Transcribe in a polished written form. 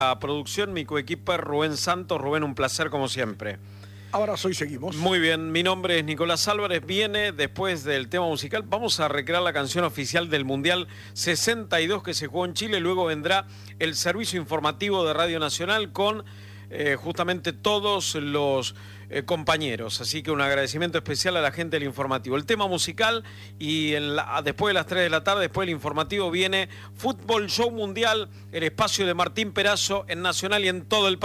La producción, mi coequiper Rubén Santos. Rubén, un placer como siempre. Abrazo y seguimos. Muy bien, mi nombre es Nicolás Álvarez. Viene después del tema musical. Vamos a recrear la canción oficial del Mundial 62 que se jugó en Chile. Luego vendrá el servicio informativo de Radio Nacional con justamente todos los compañeros. Así que un agradecimiento especial a la gente del informativo. El tema musical y después de las 3 de la tarde, después del informativo, viene Fútbol Show Mundial, el espacio de Martín Perazo en Nacional y en todo el país.